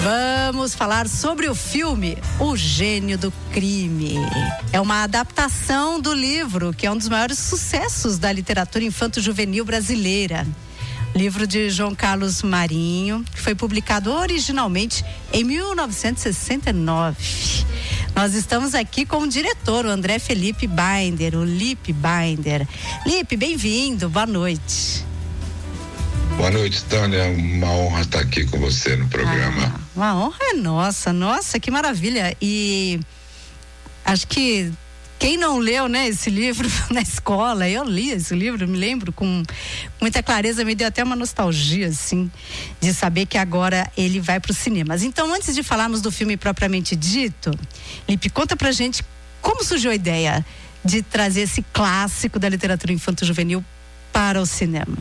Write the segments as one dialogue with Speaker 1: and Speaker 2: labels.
Speaker 1: Vamos falar sobre o filme O Gênio do Crime. É uma adaptação do livro que é um dos maiores sucessos da literatura infanto-juvenil brasileira. Livro de João Carlos Marinho, que foi publicado originalmente em 1969. Nós estamos aqui com o diretor, o André Felipe Binder, o Lipe Binder. Lipe, bem-vindo, boa noite.
Speaker 2: Boa noite, Tânia, uma honra estar aqui com você no programa.
Speaker 1: Uma honra é nossa, que maravilha. E acho que quem não leu, né, esse livro na escola, eu li esse livro, me lembro com muita clareza, me deu até uma nostalgia, assim, de saber que agora ele vai para os cinemas. Então, antes de falarmos do filme propriamente dito, Lipe, conta pra gente como surgiu a ideia de trazer esse clássico da literatura infanto-juvenil para o cinema.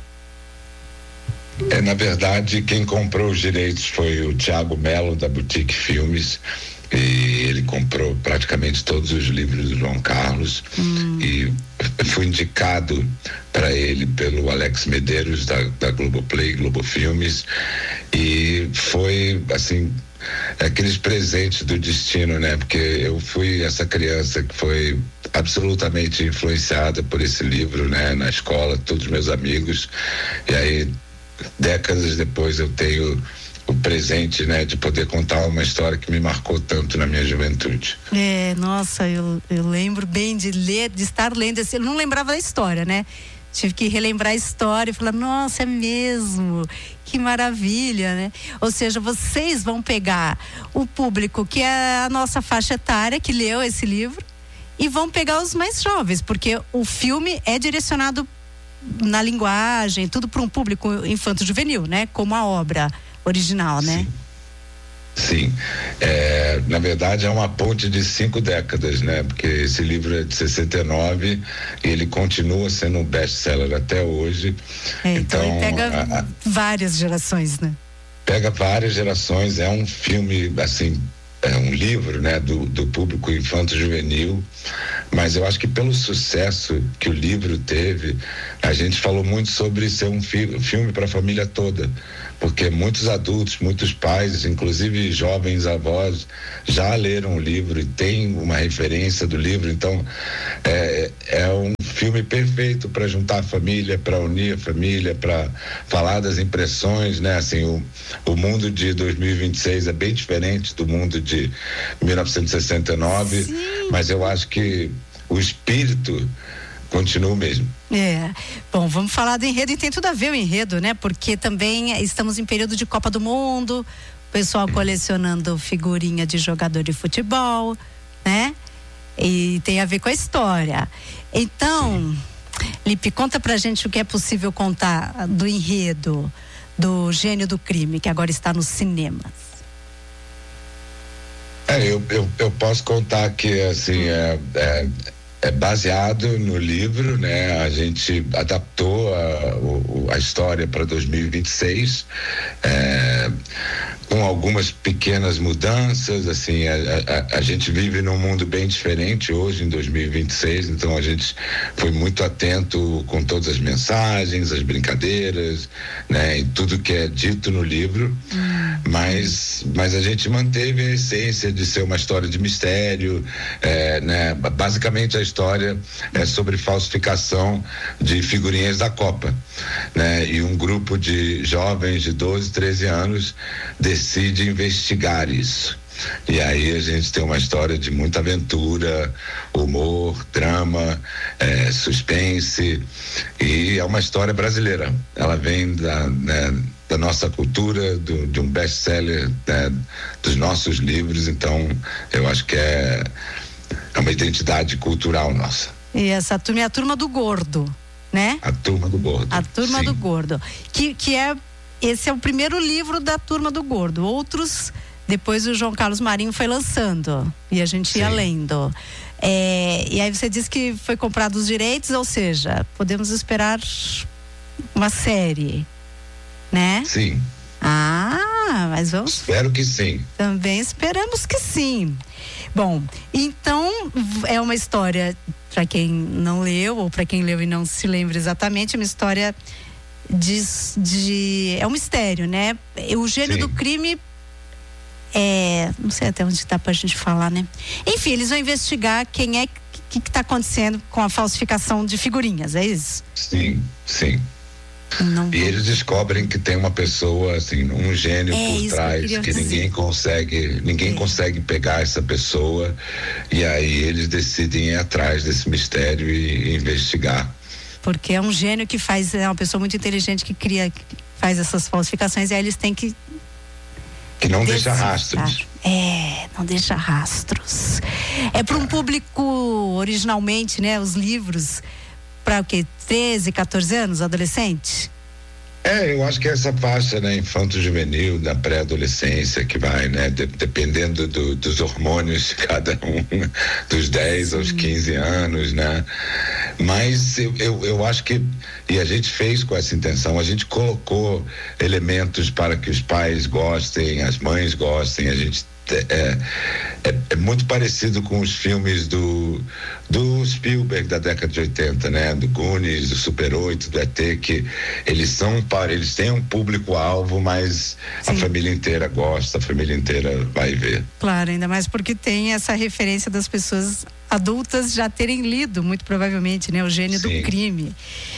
Speaker 2: Na verdade, quem comprou os direitos foi o Thiago Mello, da Boutique Filmes, e ele comprou praticamente todos os livros do João Carlos e fui indicado para ele pelo Alex Medeiros da Globoplay, Globo Filmes, e foi assim aqueles presentes do destino, né? Porque eu fui essa criança que foi absolutamente influenciada por esse livro, né? Na escola, todos os meus amigos, e aí décadas depois eu tenho o presente, né, de poder contar uma história que me marcou tanto na minha juventude.
Speaker 1: Nossa, eu lembro bem de ler, de estar lendo esse, eu não lembrava da história, né? Tive que relembrar a história e falar, nossa, é mesmo, que maravilha, né? Ou seja, vocês vão pegar o público que é a nossa faixa etária, que leu esse livro, e vão pegar os mais jovens, porque o filme é direcionado na linguagem, tudo para um público infanto-juvenil, né? Como a obra original, né?
Speaker 2: Sim. Na verdade é uma ponte de 5 décadas, né? Porque esse livro é de 69 e ele continua sendo um best-seller até hoje.
Speaker 1: Então ele pega várias gerações, né?
Speaker 2: Pega várias gerações, é um filme, assim, é um livro, né, do público infanto-juvenil, mas eu acho que pelo sucesso que o livro teve, a gente falou muito sobre ser um filme para a família toda, porque muitos adultos, muitos pais, inclusive jovens avós, já leram o livro e tem uma referência do livro, então é um filme perfeito para juntar a família, para unir a família, para falar das impressões, né? Assim, o mundo de 2026 é bem diferente do mundo de 1969, sim, mas eu acho que o espírito continua o mesmo.
Speaker 1: Bom, vamos falar do enredo, e tem tudo a ver o enredo, né? Porque também estamos em período de Copa do Mundo, o pessoal colecionando figurinha de jogador de futebol, né? E tem a ver com a história. Então, Lipe, conta pra gente o que é possível contar do enredo do Gênio do Crime, que agora está nos cinemas.
Speaker 2: Eu posso contar que, assim, é baseado no livro, né? A gente adaptou a história para 2026, com algumas pequenas mudanças, assim, a gente vive num mundo bem diferente hoje, em 2026, então a gente foi muito atento com todas as mensagens, as brincadeiras, né? E tudo que é dito no livro, mas a gente manteve a essência de ser uma história de mistério, né? Basicamente a história é sobre falsificação de figurinhas da Copa, né? E um grupo de jovens de 12, 13 anos decide investigar isso. E aí a gente tem uma história de muita aventura, humor, drama, suspense, e é uma história brasileira. Ela vem da nossa cultura, de um best-seller, né, dos nossos livros, então eu acho que é uma identidade cultural nossa.
Speaker 1: E essa turma é a Turma do Gordo, né?
Speaker 2: A Turma do Gordo.
Speaker 1: A Turma, sim, do Gordo. Esse é o primeiro livro da Turma do Gordo. Outros, depois o João Carlos Marinho foi lançando e a gente ia lendo. E aí você disse que foi comprado os direitos, ou seja, podemos esperar uma série, né?
Speaker 2: Sim.
Speaker 1: Mas vamos...
Speaker 2: Espero que sim.
Speaker 1: Também esperamos que sim. Bom, então é uma história, para quem não leu, ou para quem leu e não se lembra exatamente, é uma história é um mistério, né? O Gênio, sim, do Crime não sei até onde dá pra gente falar, né? Enfim, eles vão investigar quem é que está acontecendo com a falsificação de figurinhas, é isso?
Speaker 2: Sim. E eles descobrem que tem uma pessoa, assim, um gênio por trás, que ninguém consegue pegar essa pessoa, e aí eles decidem ir atrás desse mistério e investigar.
Speaker 1: Porque é um gênio que faz, é uma pessoa muito inteligente que faz essas falsificações, e aí eles têm que
Speaker 2: não deixa rastros.
Speaker 1: Não deixa rastros. É para um público, originalmente, né, os livros, para o quê? 13, 14 anos, adolescente?
Speaker 2: Eu acho que é essa faixa, né, infanto-juvenil, da pré-adolescência, que vai, né, dependendo dos hormônios de cada um, dos 10 aos 15 anos, né? Mas eu acho que, e a gente fez com essa intenção, a gente colocou elementos para que os pais gostem, as mães gostem, a gente é muito parecido com os filmes do Spielberg da década de 80, né? Do Goonies, do Super 8, do ET, que eles têm um público-alvo, mas sim, a família inteira gosta, a família inteira vai ver.
Speaker 1: Claro, ainda mais porque tem essa referência das pessoas adultas já terem lido, muito provavelmente, né? O Gênio do Crime.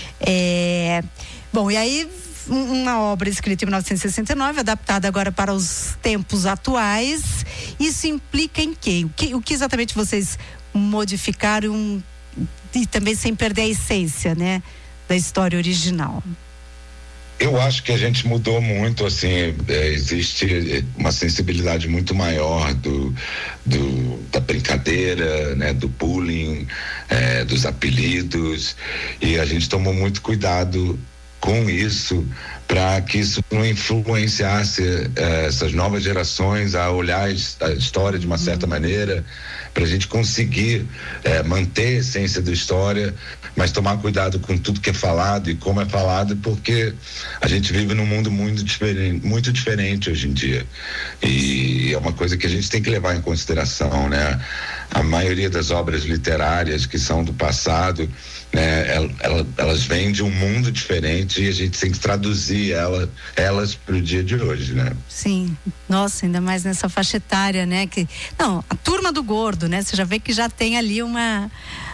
Speaker 1: Bom, e aí uma obra escrita em 1969, adaptada agora para os tempos atuais. Isso implica em quê? O que exatamente vocês modificaram, e também sem perder a essência, né, da história original?
Speaker 2: Eu acho que a gente mudou muito, assim, existe uma sensibilidade muito maior da brincadeira, né, do bullying, dos apelidos, e a gente tomou muito cuidado com isso, para que isso não influenciasse essas novas gerações a olhar a história de uma certa maneira, para a gente conseguir manter a essência da história, mas tomar cuidado com tudo que é falado e como é falado, porque a gente vive num mundo muito diferente hoje em dia, e é uma coisa que a gente tem que levar em consideração, né? A maioria das obras literárias que são do passado, né, elas vêm de um mundo diferente, e a gente tem que traduzir elas para o dia de hoje, né?
Speaker 1: Sim, nossa, ainda mais nessa faixa etária, né? A Turma do Gordo, né? Você já vê que já tem ali uma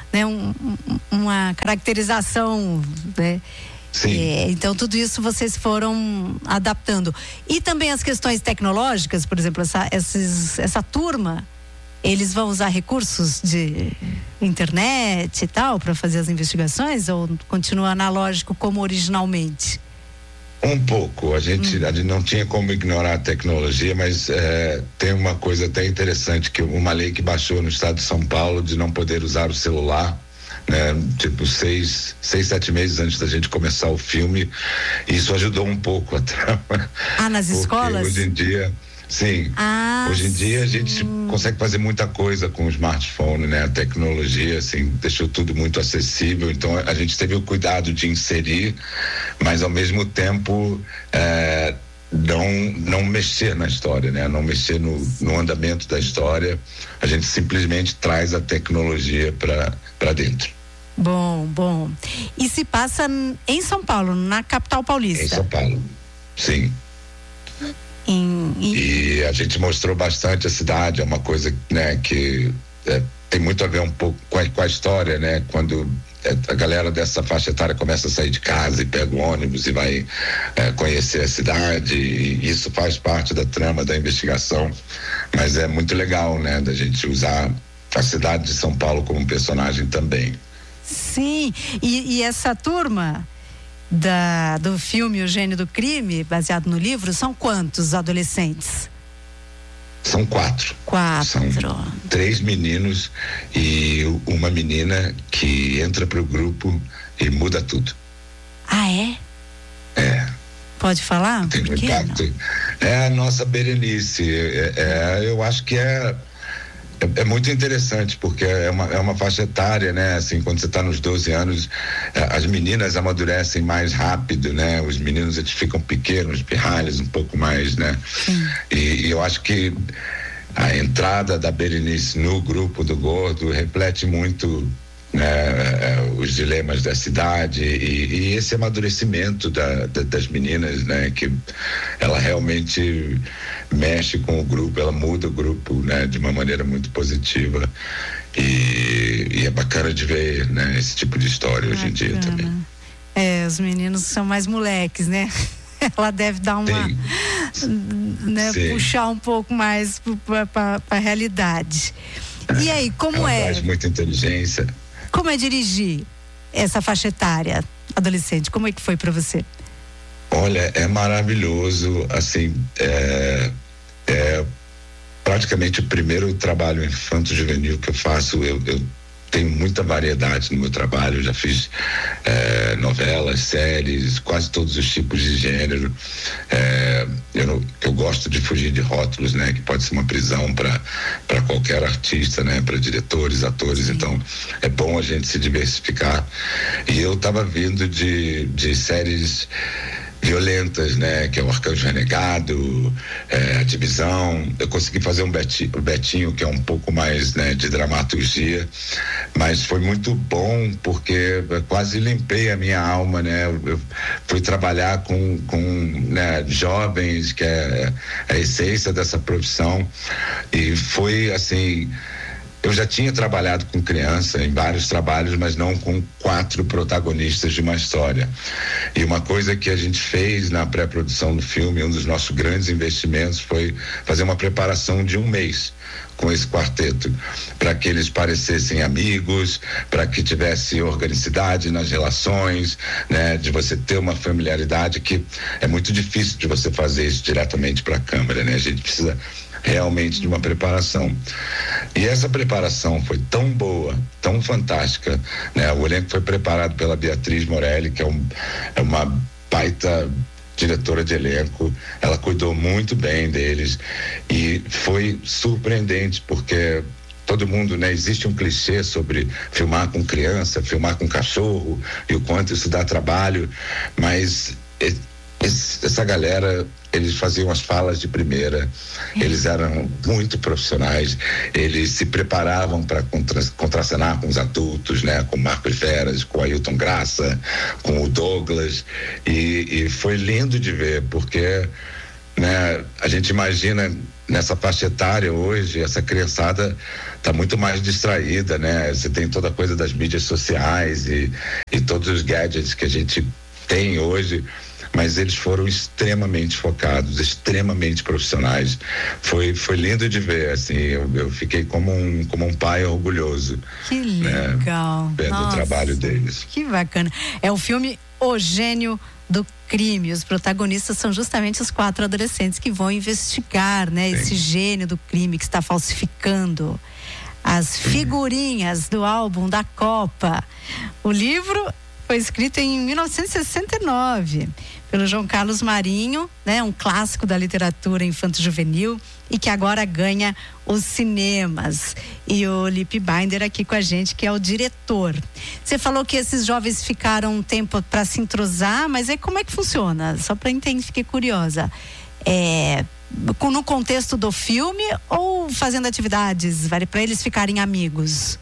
Speaker 1: caracterização, né?
Speaker 2: Sim.
Speaker 1: Então tudo isso vocês foram adaptando. E também as questões tecnológicas, por exemplo, essa turma, eles vão usar recursos de internet e tal para fazer as investigações, ou continua analógico como originalmente?
Speaker 2: Um pouco, a gente não tinha como ignorar a tecnologia, mas tem uma coisa até interessante, que uma lei que baixou no estado de São Paulo de não poder usar o celular, né? Tipo 6, 7 meses antes da gente começar o filme. Isso ajudou um pouco a trama.
Speaker 1: Nas escolas?
Speaker 2: Hoje em dia, sim. Hoje em dia a gente consegue fazer muita coisa com o smartphone, né? A tecnologia, assim, deixou tudo muito acessível, então a gente teve o cuidado de inserir, mas ao mesmo tempo não mexer na história, né? Não mexer no andamento da história. A gente simplesmente traz a tecnologia para dentro.
Speaker 1: Bom. E se passa em São Paulo, na capital paulista?
Speaker 2: Em São Paulo, sim. E a gente mostrou bastante a cidade, é uma coisa, né, que tem muito a ver um pouco com a história, né? Quando a galera dessa faixa etária começa a sair de casa e pega o ônibus e vai conhecer a cidade, e isso faz parte da trama da investigação, mas é muito legal, né, da gente usar a cidade de São Paulo como personagem também.
Speaker 1: Sim, e essa turma do filme O Gênio do Crime, baseado no livro, são quantos adolescentes?
Speaker 2: São 4. São 3 meninos e uma menina que entra pro grupo e muda tudo.
Speaker 1: É? Pode falar?
Speaker 2: Tem um impacto. É a nossa Berenice. Eu acho que é muito interessante, porque é uma faixa etária, né? Assim, quando você está nos 12 anos, as meninas amadurecem mais rápido, né? Os meninos eles ficam pequenos, pirralhos, um pouco mais, né? E eu acho que a entrada da Berenice no grupo do Gordo reflete muito né, os dilemas da cidade e esse amadurecimento das meninas, né, que ela realmente mexe com o grupo, ela muda o grupo, né, de uma maneira muito positiva e é bacana de ver, né, esse tipo de história hoje em dia também.
Speaker 1: Os meninos são mais moleques, né? Ela deve dar uma, né, puxar um pouco mais para a realidade. E aí, como
Speaker 2: ela traz muita inteligência.
Speaker 1: Como é dirigir essa faixa etária adolescente? Como é que foi para você?
Speaker 2: Olha, é maravilhoso, assim, é praticamente o primeiro trabalho infanto-juvenil que eu faço. Eu tenho muita variedade no meu trabalho, eu já fiz novelas, séries, quase todos os tipos de gênero. Eu gosto de fugir de rótulos, né? Que pode ser uma prisão para qualquer artista, né? Para diretores, atores. Sim. Então é bom a gente se diversificar. E eu estava vindo de séries violentas, né? Que é o Arcanjo Renegado, a Divisão. Eu consegui fazer o Betinho, que é um pouco mais, né, de dramaturgia, mas foi muito bom porque eu quase limpei a minha alma, né? Eu fui trabalhar com né, jovens, que é a essência dessa profissão, e foi assim. Eu já tinha trabalhado com criança em vários trabalhos, mas não com 4 protagonistas de uma história. E uma coisa que a gente fez na pré-produção do filme, um dos nossos grandes investimentos, foi fazer uma preparação de 1 mês com esse quarteto, para que eles parecessem amigos, para que tivesse organicidade nas relações, né, de você ter uma familiaridade, que é muito difícil de você fazer isso diretamente para a câmera, né? A gente precisa realmente de uma preparação. E essa preparação foi tão boa, tão fantástica, né? O elenco foi preparado pela Beatriz Morelli, que é uma baita diretora de elenco. Ela cuidou muito bem deles e foi surpreendente, porque todo mundo, né? Existe um clichê sobre filmar com criança, filmar com cachorro e o quanto isso dá trabalho, mas essa galera, eles faziam as falas de primeira, eles eram muito profissionais, eles se preparavam para contracenar com os adultos, né? Com o Marcos Veras, com o Ailton Graça, com o Douglas, e foi lindo de ver, porque, né, a gente imagina nessa faixa etária hoje, essa criançada tá muito mais distraída, né? Você tem toda a coisa das mídias sociais e todos os gadgets que a gente tem hoje, mas eles foram extremamente focados, extremamente profissionais. Foi lindo de ver, assim, eu fiquei como um pai orgulhoso.
Speaker 1: Que legal.
Speaker 2: Né, vendo o trabalho deles.
Speaker 1: Que bacana. É o filme O Gênio do Crime. Os protagonistas são justamente os 4 adolescentes que vão investigar, né, esse gênio do crime que está falsificando as figurinhas do álbum da Copa. O livro foi escrito em 1969 pelo João Carlos Marinho, né, um clássico da literatura infanto-juvenil e que agora ganha os cinemas. E o Lipe Binder aqui com a gente, que é o diretor. Você falou que esses jovens ficaram um tempo para se entrosar, mas aí como é que funciona? Só para entender, fiquei curiosa. No contexto do filme ou fazendo atividades para eles ficarem amigos?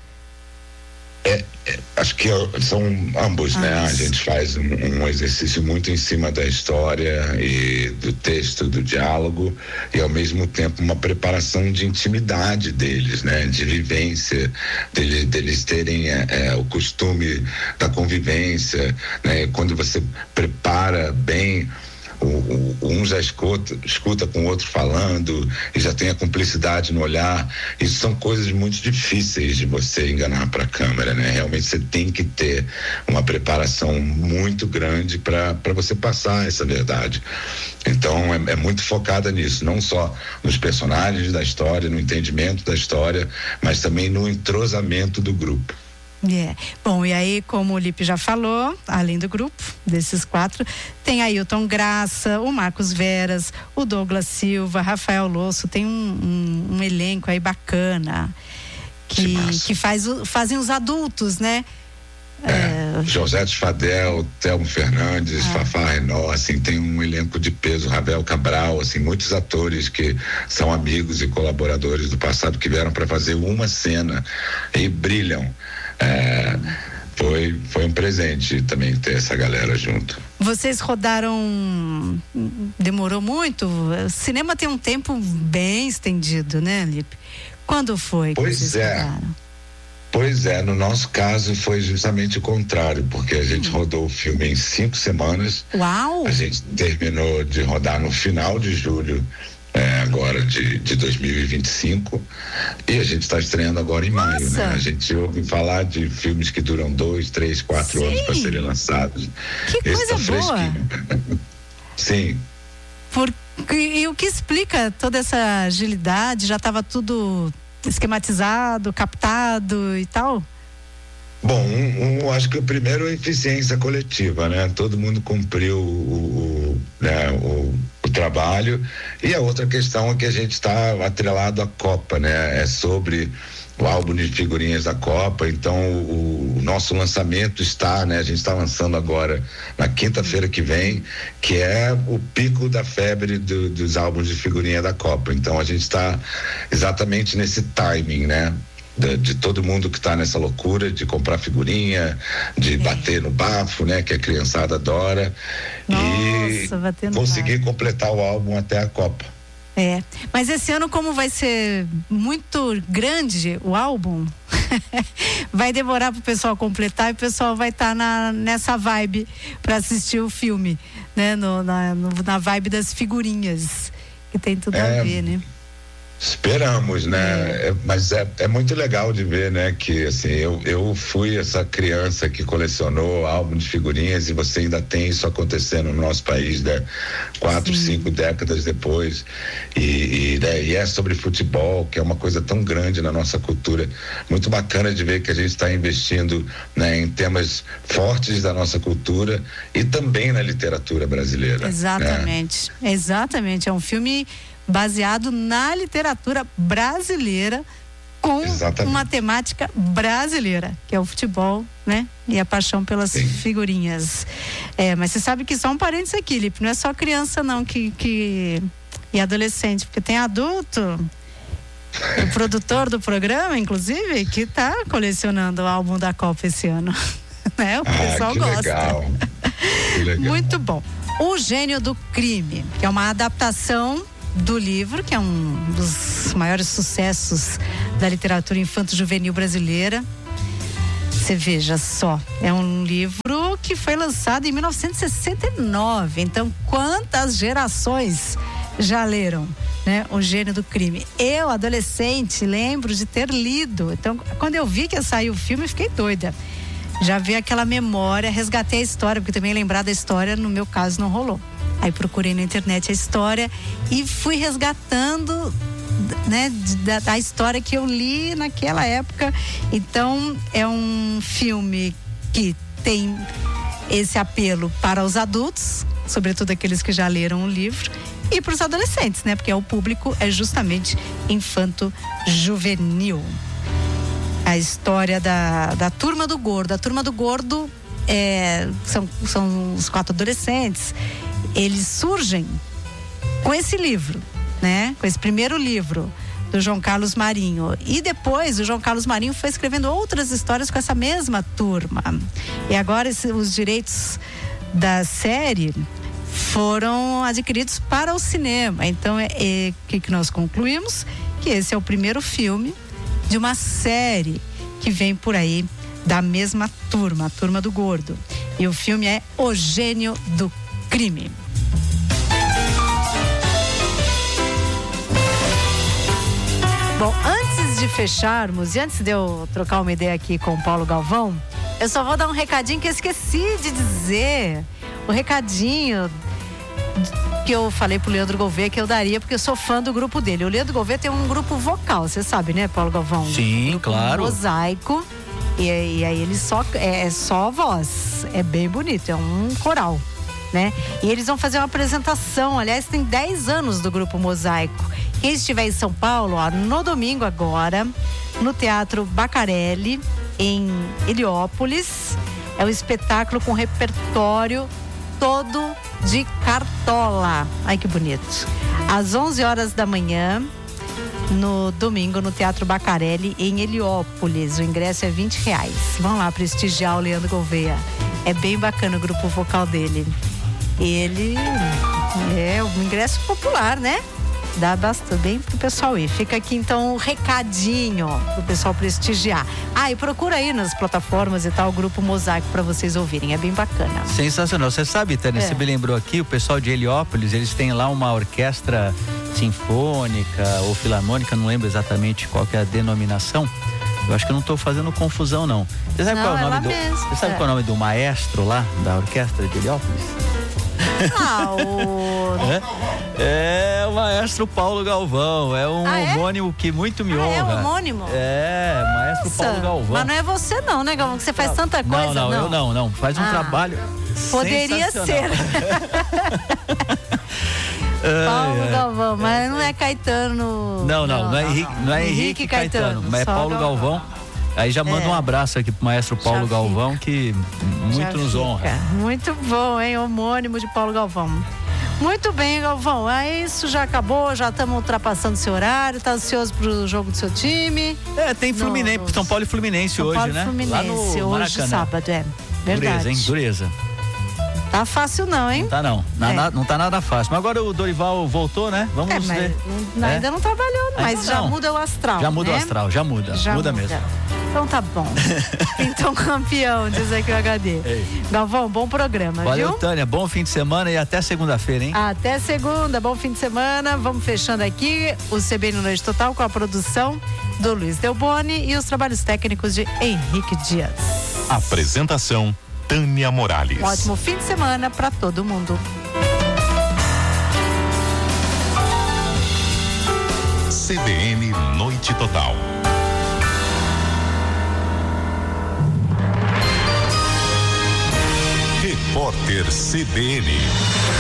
Speaker 2: Acho que são ambos, né? A gente faz um exercício muito em cima da história e do texto, do diálogo, e ao mesmo tempo uma preparação de intimidade deles, né? De vivência, deles terem o costume da convivência, né? Quando você prepara bem, um já escuta com o outro falando e já tem a cumplicidade no olhar. Isso são coisas muito difíceis de você enganar para a câmera, né? Realmente você tem que ter uma preparação muito grande para você passar essa verdade. Então é muito focada nisso, não só nos personagens da história, no entendimento da história, mas também no entrosamento do grupo.
Speaker 1: Bom, e aí, como o Lipe já falou, além do grupo, desses 4, tem Ailton Graça, o Marcos Veras, o Douglas Silva, Rafael Losso, tem um elenco aí bacana que fazem os adultos, né?
Speaker 2: José de Fadel, Telmo Fernandes, Fafá Renó, assim, tem um elenco de peso, Ravel Cabral, assim, muitos atores que são amigos e colaboradores do passado que vieram para fazer uma cena e brilham. Foi um presente também ter essa galera junto.
Speaker 1: Vocês rodaram, demorou muito? O cinema tem um tempo bem estendido, né, Lipe? Quando foi que vocês rodaram?
Speaker 2: Pois é, no nosso caso foi justamente o contrário, porque a gente rodou o filme em 5 semanas.
Speaker 1: Uau!
Speaker 2: A gente terminou de rodar no final de julho, agora de 2025, e a gente está estreando agora em maio, né? A gente ouve falar de filmes que duram 2, 3, 4 anos para serem lançados.
Speaker 1: Que
Speaker 2: Esse
Speaker 1: coisa boa!
Speaker 2: Sim.
Speaker 1: E o que explica toda essa agilidade? Já estava tudo esquematizado, captado e tal?
Speaker 2: Bom, acho que o primeiro é a eficiência coletiva, né? Todo mundo cumpriu o trabalho, e a outra questão é que a gente está atrelado à Copa, né? É sobre o álbum de figurinhas da Copa, então o nosso lançamento está, né? A gente está lançando agora na quinta-feira que vem, que é o pico da febre dos álbuns de figurinha da Copa, então a gente está exatamente nesse timing, né? De todo mundo que está nessa loucura de comprar figurinha, de bater no bafo, né? Que a criançada adora.
Speaker 1: Nossa,
Speaker 2: e conseguir completar o álbum até a Copa.
Speaker 1: Mas esse ano, como vai ser muito grande o álbum, vai demorar para o pessoal completar, e o pessoal vai estar nessa vibe para assistir o filme, né? Na vibe das figurinhas, que tem tudo a ver, né?
Speaker 2: Esperamos, né? Mas é muito legal de ver, né? Que assim, eu fui essa criança que colecionou álbum de figurinhas, e você ainda tem isso acontecendo no nosso país, né? 4, 5 décadas depois, e é sobre futebol, que é uma coisa tão grande na nossa cultura. Muito bacana de ver que a gente está investindo, né, em temas fortes da nossa cultura e também na literatura brasileira.
Speaker 1: Exatamente, né? Exatamente. É um filme baseado na literatura brasileira, com uma temática brasileira, que é o futebol, né? E a paixão pelas figurinhas. Mas você sabe que só um parênteses aqui, Lipe, não é só criança não e adolescente, porque tem adulto, o produtor do programa, inclusive, que está colecionando o álbum da Copa esse ano. Né? O pessoal gosta.
Speaker 2: Legal. Que legal.
Speaker 1: Muito bom. O Gênio do Crime, que é uma adaptação do livro, que é um dos maiores sucessos da literatura infanto-juvenil brasileira. Você veja só, é um livro que foi lançado em 1969. Então, quantas gerações já leram, né? O Gênio do Crime. Eu, adolescente, lembro de ter lido. Então, quando eu vi que ia sair o filme, fiquei doida. Já vi aquela memória, resgatei a história, porque também lembrar da história, no meu caso, não rolou. Aí procurei na internet a história e fui resgatando, né, da história que eu li naquela época. Então, é um filme que tem esse apelo para os adultos, sobretudo aqueles que já leram o livro, e para os adolescentes, né? Porque o público é justamente infanto-juvenil. A história da Turma do Gordo. A Turma do Gordo são os 4 adolescentes. Eles surgem com esse livro, né? Com esse primeiro livro do João Carlos Marinho. E depois o João Carlos Marinho foi escrevendo outras histórias com essa mesma turma. E agora os direitos da série foram adquiridos para o cinema. Então, que nós concluímos? Que esse é o primeiro filme de uma série que vem por aí da mesma turma, a Turma do Gordo. E o filme é O Gênio do Crime. Bom, antes de fecharmos e antes de eu trocar uma ideia aqui com o Paulo Galvão, eu só vou dar um recadinho que eu esqueci de dizer. O recadinho que eu falei pro Leandro Gouveia que eu daria, porque eu sou fã do grupo dele. O Leandro Gouveia tem um grupo vocal, você sabe, né, Paulo Galvão?
Speaker 3: Sim, claro.
Speaker 1: Mosaico. E aí ele é só voz. É bem bonito, é um coral, né? E eles vão fazer uma apresentação, aliás, tem 10 anos do grupo Mosaico. Quem estiver em São Paulo, ó, no domingo agora, no Teatro Bacarelli, em Heliópolis, é um espetáculo com repertório todo de Cartola. Ai, que bonito. Às 11 horas da manhã, no domingo no Teatro Bacarelli, em Heliópolis. O ingresso é R$20. Vão lá prestigiar o Leandro Gouveia. É bem bacana o grupo vocal dele. Ele é um ingresso popular, né? Dá bastante bem pro pessoal ir. Fica aqui então um recadinho pro pessoal prestigiar. E procura aí nas plataformas e tal o grupo Mosaico para vocês ouvirem, é bem bacana.
Speaker 3: Sensacional. Você sabe, Tânia, você me lembrou aqui, o pessoal de Heliópolis, eles têm lá uma orquestra sinfônica ou filarmônica, não lembro exatamente qual que é a denominação. Eu acho que eu não estou fazendo confusão, não. Você sabe qual é o nome Você sabe qual é o nome do maestro lá da orquestra de Heliópolis? É o maestro Paulo Galvão, é um homônimo que muito me honra.
Speaker 1: É um homônimo?
Speaker 3: É, maestro Paulo Galvão.
Speaker 1: Mas não é você não, né, Galvão? Que você faz tanta coisa.
Speaker 3: Eu não. Faz um trabalho
Speaker 1: poderia ser. Paulo Galvão, mas não é Caetano.
Speaker 3: Não é Henrique Caetano, mas é Paulo Galvão. Aí já manda um abraço aqui pro maestro Paulo Galvão, que muito nos honra.
Speaker 1: Muito bom, hein? Homônimo de Paulo Galvão. Muito bem, Galvão. Isso já acabou, já estamos ultrapassando o seu horário. Tá ansioso pro jogo do seu time?
Speaker 3: Tem Fluminense, São Paulo e Fluminense hoje, né?
Speaker 1: Fluminense,
Speaker 3: lá no
Speaker 1: hoje
Speaker 3: Maracanã.
Speaker 1: Sábado, verdade.
Speaker 3: Dureza, hein? Dureza.
Speaker 1: Tá fácil não, hein?
Speaker 3: Não tá não. Não tá nada fácil. Mas agora o Dorival voltou, né? Vamos ver.
Speaker 1: Ainda não trabalhou, mas já muda o astral.
Speaker 3: Já muda o astral, já muda. Muda mesmo.
Speaker 1: Então tá bom. Então campeão, diz aqui o HD. Galvão, bom programa,
Speaker 3: Valeu,
Speaker 1: viu?
Speaker 3: Tânia, bom fim de semana e até segunda-feira, hein?
Speaker 1: Até segunda, bom fim de semana. Vamos fechando aqui o CBN Noite Total com a produção do Luiz Delboni e os trabalhos técnicos de Henrique Dias.
Speaker 4: Apresentação Tânia Morales.
Speaker 1: Um ótimo fim de semana para todo mundo.
Speaker 4: CBN Noite Total. Repórter CBN.